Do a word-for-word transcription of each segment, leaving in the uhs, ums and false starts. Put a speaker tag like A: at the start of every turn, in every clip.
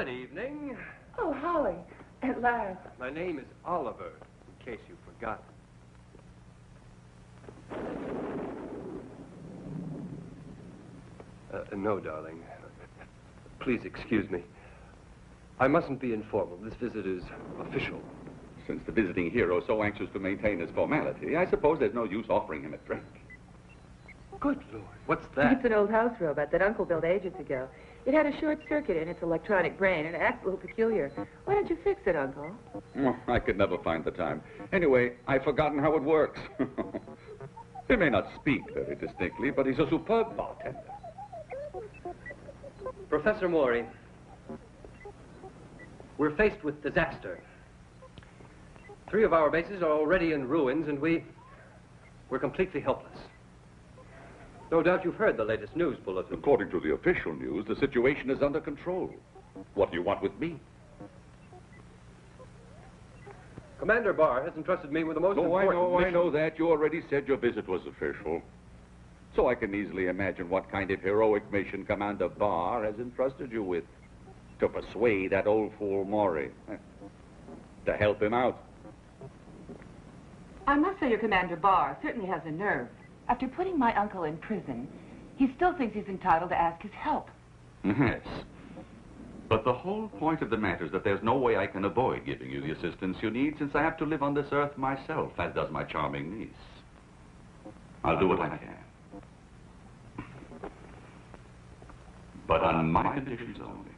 A: Good evening.
B: Oh, Holly, at last.
A: My name is Oliver, in case you forgot. Uh, no, darling. Please excuse me. I mustn't be informal. This visit is official.
C: Since the visiting hero is so anxious to maintain his formality, I suppose there's no use offering him a drink.
A: Good Lord, what's that?
B: It's an old house robot that Uncle built ages ago. It had a short circuit in its electronic brain and it acts a little peculiar. Why don't you fix it, Uncle?
C: Well, I could never find the time. Anyway, I've forgotten how it works. He may not speak very distinctly, but he's a superb bartender.
A: Professor Maury, we're faced with disaster. Three of our bases are already in ruins, and we... we're completely helpless. No doubt you've heard the latest news bulletin.
C: According to the official news, the situation is under control. What do you want with me?
A: Commander Barr has entrusted me with the most
C: No, I
A: important
C: know, I
A: mission.
C: know that. You already said your visit was official. So I can easily imagine what kind of heroic mission Commander Barr has entrusted you with. To persuade that old fool Maury. To help him out.
B: I must say your Commander Barr certainly has a nerve. After putting my uncle in prison, he still thinks he's entitled to ask his help.
C: Yes. But the whole point of the matter is that there's no way I can avoid giving you the assistance you need, since I have to live on this earth myself, as does my charming niece. I'll do what I can. But on my conditions only.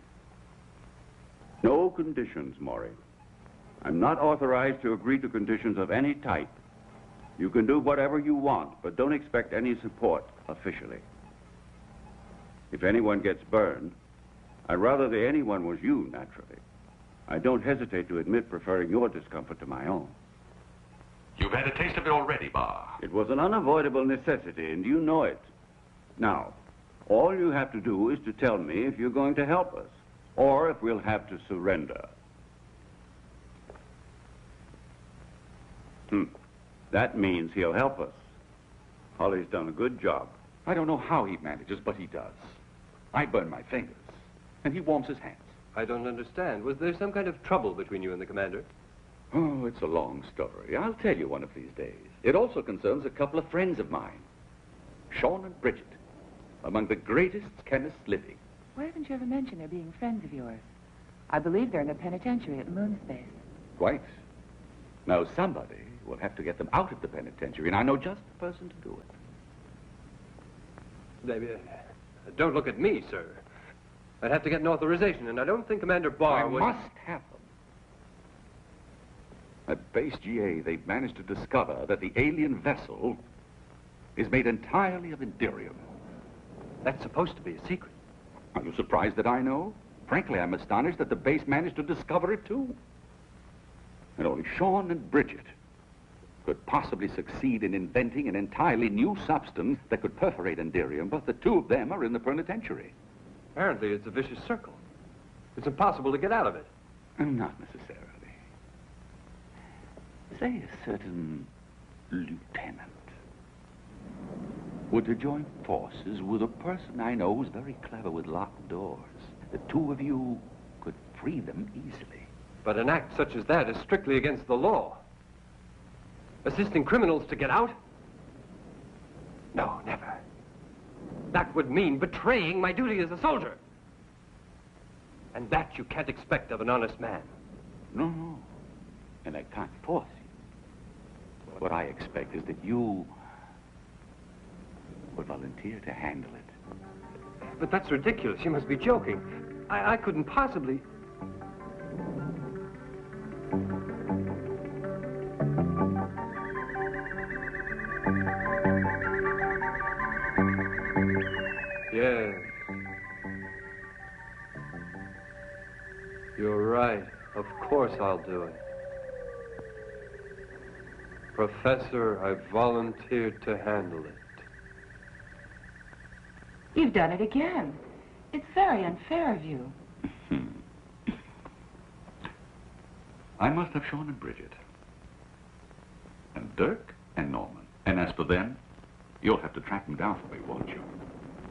D: No conditions, Maury. I'm not authorized to agree to conditions of any type. You can do whatever you want, but don't expect any support officially. If anyone gets burned, I'd rather that anyone was you, naturally. I don't hesitate to admit preferring your discomfort to my own.
C: You've had a taste of it already, Barr.
D: It was an unavoidable necessity, and you know it. Now, all you have to do is to tell me if you're going to help us, or if we'll have to surrender. Hmm. That means he'll help us. Holly's done a good job.
C: I don't know how he manages, but he does. I burn my fingers, and he warms his hands.
A: I don't understand. Was there some kind of trouble between you and the commander?
C: Oh, it's a long story. I'll tell you one of these days. It also concerns a couple of friends of mine. Sean and Bridget, among the greatest chemists living.
B: Why haven't you ever mentioned they're being friends of yours? I believe they're in the penitentiary at Moonspace.
C: Quite. Now, somebody will have to get them out of the penitentiary, and I know just the person to do it.
A: They, uh, don't look at me, sir. I'd have to get an authorization, and I don't think Commander Barr
C: I
A: would...
C: must have them. At Base G A, they've managed to discover that the alien vessel is made entirely of Indirium.
A: That's supposed to be a secret.
C: Are you surprised that I know? Frankly, I'm astonished that the base managed to discover it, too. And only Sean and Bridget could possibly succeed in inventing an entirely new substance that could perforate Indirium, but the two of them are in the penitentiary.
A: Apparently, it's a vicious circle. It's impossible to get out of it.
C: Not necessarily. Say a certain lieutenant were to join forces with a person I know who's very clever with locked doors. The two of you could free them easily.
A: But an act such as that is strictly against the law. Assisting criminals to get out? No, never. That would mean betraying my duty as a soldier. And that you can't expect of an honest man.
C: No, no. And I can't force you. What I expect is that you would volunteer to handle it.
A: But that's ridiculous. You must be joking. I, I couldn't possibly... Yes. You're right. Of course I'll do it. Professor, I volunteered to handle it.
B: You've done it again. It's very unfair of you.
C: I must have Sean and Bridget. And Dirk and Norman. And as for them, you'll have to track them down for me, won't you?